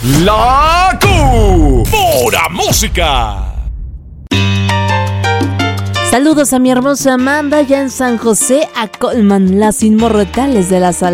La Pura Música. Saludos a mi hermosa Amanda ya en San José, a Colman, las inmortales de la salsa.